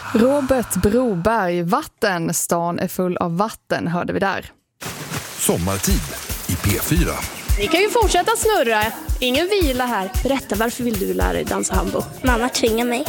Robert Broberg, vatten. Stan är full av vatten, hörde vi där. Sommartid i P4. Ni kan ju fortsätta snurra. Ingen vila här. Berätta, varför vill du lära dig dansa hambo? Mamma tvingar mig.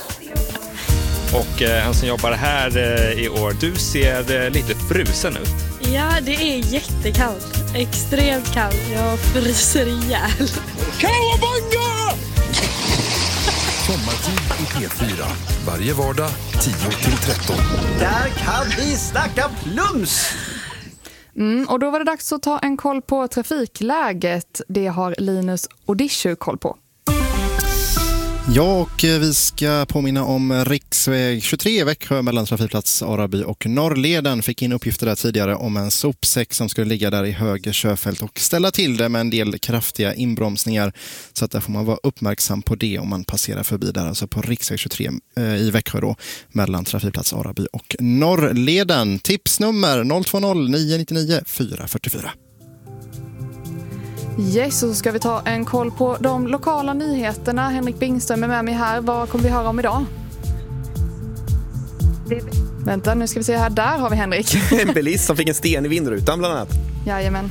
Och han som jobbar här i år, du ser lite frusen ut. Ja, det är jättekallt. Extremt kallt. Jag fryser ihjäl. Kawabanga! Sommartid i P4. Varje vardag 10-13. Där kan vi snacka plums! Och då var det dags att ta en koll på trafikläget. Det har Linus Odishu koll på. Ja, och vi ska påminna om riksväg 23 i Växjö mellan trafikplats Araby och Norrleden. Fick in uppgifter där tidigare om en sopsäck som skulle ligga där i höger körfält och ställa till det med en del kraftiga inbromsningar. Så att där får man vara uppmärksam på det om man passerar förbi där, alltså på riksväg 23 i Växjö då, mellan trafikplats Araby och Norrleden. Tipsnummer 020-999 444. Yes, så ska vi ta en koll på de lokala nyheterna. Henrik Bingström är med mig här. Vad kommer vi höra om idag? Vänta, nu ska vi se här. Där har vi Henrik. En bilist som fick en sten i vindrutan bland annat. Jajamän.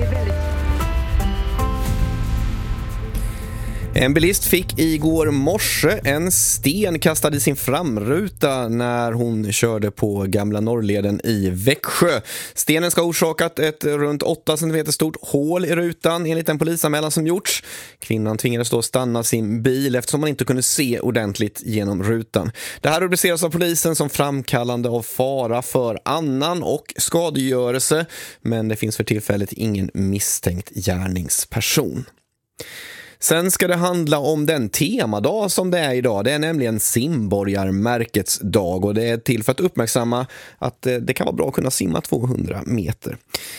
En bilist fick igår morse en sten kastad i sin framruta när hon körde på Gamla Norrleden i Växjö. Stenen ska ha orsakat ett runt 8 cm stort hål i rutan enligt en polisanmälan som gjorts. Kvinnan tvingades då stanna sin bil eftersom man inte kunde se ordentligt genom rutan. Det här rubriceras av polisen som framkallande av fara för annan och skadegörelse, men det finns för tillfället ingen misstänkt gärningsperson. Sen ska det handla om den temadag som det är idag. Det är nämligen simborgarmärkets dag och det är till för att uppmärksamma att det kan vara bra att kunna simma 200 meter.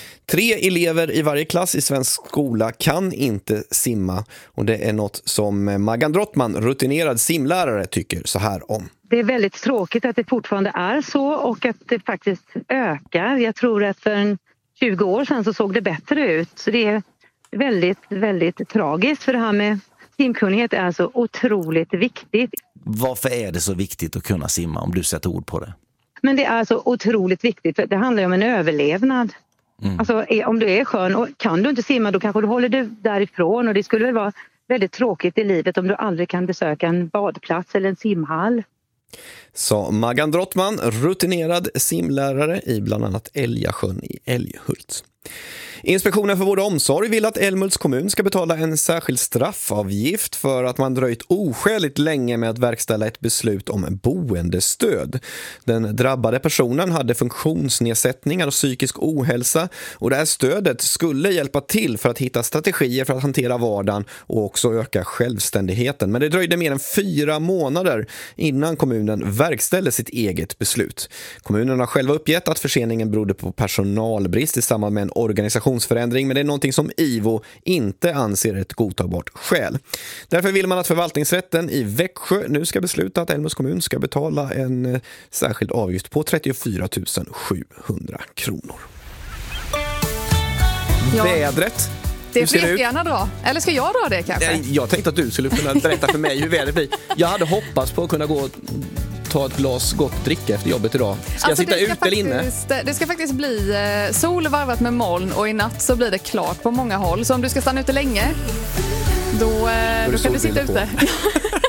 3 elever i varje klass i svensk skola kan inte simma och det är något som Maggan Drottman, rutinerad simlärare, tycker så här om. Det är väldigt tråkigt att det fortfarande är så och att det faktiskt ökar. Jag tror att för 20 år sedan så såg det bättre ut, så det är väldigt, väldigt tragiskt, för det här med simkunnighet är så otroligt viktigt. Varför är det så viktigt att kunna simma, om du sätter ord på det? Men det är så otroligt viktigt, för det handlar ju om en överlevnad. Alltså om du är skön och kan du inte simma, då kanske du håller dig därifrån, och det skulle väl vara väldigt tråkigt i livet om du aldrig kan besöka en badplats eller en simhall. Så Maggan Drottman, rutinerad simlärare i bland annat Älgasjön i Älghult. Inspektionen för vård och omsorg vill att Älmhults kommun ska betala en särskild straffavgift för att man dröjt oskäligt länge med att verkställa ett beslut om boendestöd. Den drabbade personen hade funktionsnedsättningar och psykisk ohälsa, och det här stödet skulle hjälpa till för att hitta strategier för att hantera vardagen och också öka självständigheten. Men det dröjde mer än 4 månader innan kommunen verkställde sitt eget beslut. Kommunen har själva uppgett att förseningen berodde på personalbrist i samband med en organisationsförändring, men det är någonting som IVO inte anser ett godtagbart skäl. Därför vill man att förvaltningsrätten i Växjö nu ska besluta att Älmhults kommun ska betala en särskild avgift på 34 700 kronor. Ja. Vädret. Det får jag gärna dra. Eller ska jag dra det kanske? Jag tänkte att du skulle kunna berätta för mig hur vädret blir. Jag hade hoppats på att kunna gå och ta ett glas gott dricka efter jobbet idag. Ska jag sitta ute eller inne? Det ska faktiskt bli sol varvat med moln, och i natt så blir det klart på många håll. Så om du ska stanna ute länge, då kan du sitta ute.